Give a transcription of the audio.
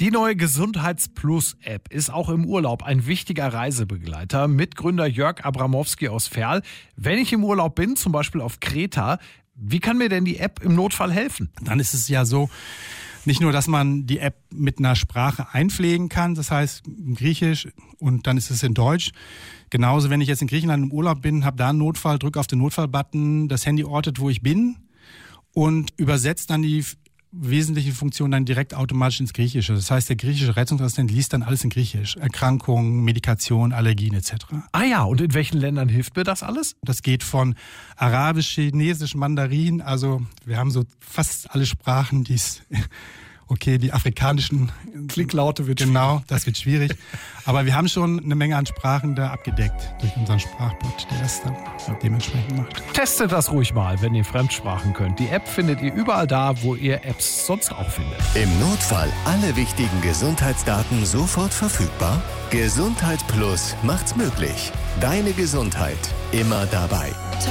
Die neue Gesundheitsplus-App ist auch im Urlaub ein wichtiger Reisebegleiter. Mitgründer Jörg Abramowski aus Verl. Wenn ich im Urlaub bin, zum Beispiel auf Kreta, wie kann mir denn die App im Notfall helfen? Dann ist es ja so, nicht nur, dass man die App mit einer Sprache einpflegen kann, das heißt Griechisch und dann ist es in Deutsch. Genauso, wenn ich jetzt in Griechenland im Urlaub bin, habe da einen Notfall, drücke auf den Notfall-Button, das Handy ortet, wo ich bin und übersetzt dann die wesentliche Funktion dann direkt automatisch ins Griechische. Das heißt, der griechische Rettungsassistent liest dann alles in Griechisch. Erkrankungen, Medikation, Allergien etc. Ah ja, und in welchen Ländern hilft mir das alles? Das geht von Arabisch, Chinesisch, Mandarin. Also wir haben so fast alle Sprachen, die afrikanischen Klicklaute wird genau, schwierig. das wird schwierig. Aber wir haben schon eine Menge an Sprachen da abgedeckt durch unseren Sprachbot, der das dann dementsprechend macht. Testet das ruhig mal, wenn ihr Fremdsprachen könnt. Die App findet ihr überall da, wo ihr Apps sonst auch findet. Im Notfall alle wichtigen Gesundheitsdaten sofort verfügbar? Gesundheit Plus macht's möglich. Deine Gesundheit immer dabei.